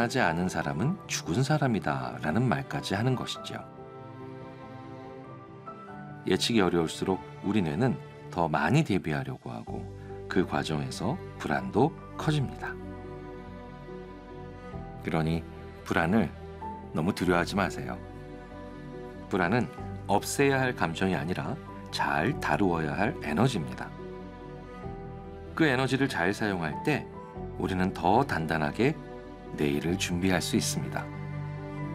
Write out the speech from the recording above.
불안하지 않은 사람은 죽은 사람이다 라는 말까지 하는 것이죠. 예측이 어려울수록 우리 뇌는 더 많이 대비하려고 하고 그 과정에서 불안도 커집니다. 그러니 불안을 너무 두려워하지 마세요. 불안은 없애야 할 감정이 아니라 잘 다루어야 할 에너지입니다. 그 에너지를 잘 사용할 때 우리는 더 단단하게 내일을 준비할 수 있습니다.